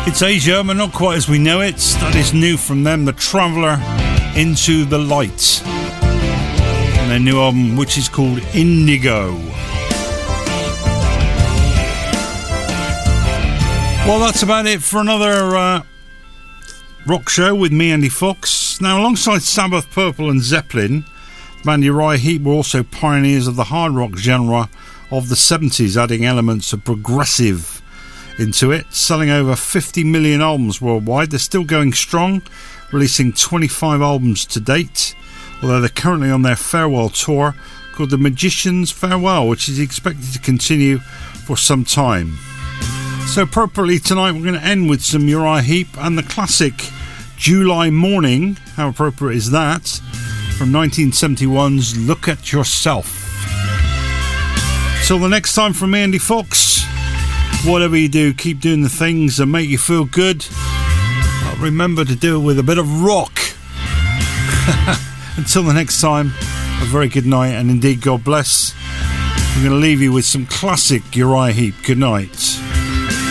It's Asia, but not quite as we know it. That is new from them, The Traveller Into the Light. And their new album, which is called Indigo. Well, that's about it for another rock show with me, Andy Fox. Now, alongside Sabbath, Purple and Zeppelin, the band Uriah Heep were also pioneers of the hard rock genre of the 70s, adding elements of progressive into it, selling over 50 million albums worldwide. They're still going strong, releasing 25 albums to date, although they're currently on their farewell tour called The Magician's Farewell, which is expected to continue for some time. So appropriately tonight we're going to end with some Uriah Heep and the classic July Morning. How appropriate is that? From 1971's Look at Yourself. Till the next time, from me, Andy Fox, whatever you do, keep doing the things that make you feel good. But remember to do it with a bit of rock. Until the next time, a very good night, and indeed God bless. I'm going to leave you with some classic Uriah Heep. Good night.